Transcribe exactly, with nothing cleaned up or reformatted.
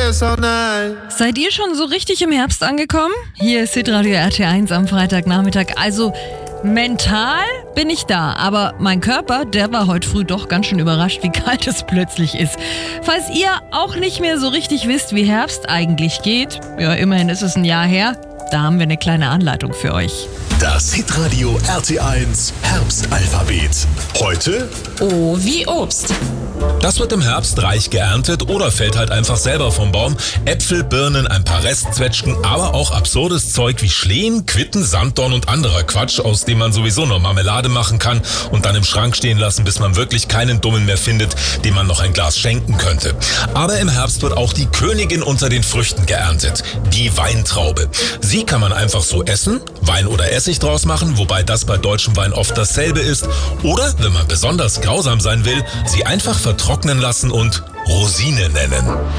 feel so nice. Seid ihr schon so richtig im Herbst angekommen? Hier ist Hitradio R T eins am Freitagnachmittag. Also mental bin ich da, aber mein Körper, der war heute früh doch ganz schön überrascht, wie kalt es plötzlich ist. Falls ihr auch nicht mehr so richtig wisst, wie Herbst eigentlich geht, ja, immerhin ist es ein Jahr her, da haben wir eine kleine Anleitung für euch. Das Hitradio R T eins Herbstalphabet. Heute O wie Obst. Das wird im Herbst reich geerntet oder fällt halt einfach selber vom Baum. Äpfel, Birnen, ein paar Restzwetschgen, aber auch absurdes Zeug wie Schlehen, Quitten, Sanddorn und anderer Quatsch, aus dem man sowieso nur Marmelade machen kann und dann im Schrank stehen lassen, bis man wirklich keinen Dummen mehr findet, dem man noch ein Glas schenken könnte. Aber im Herbst wird auch die Königin unter den Früchten geerntet, die Weintraube. Sie kann man einfach so essen, Wein oder Essig draus machen, wobei das bei deutschem Wein oft dasselbe ist. Oder, wenn man besonders grausam sein will, sie einfach vertrocknen lassen und Rosine nennen.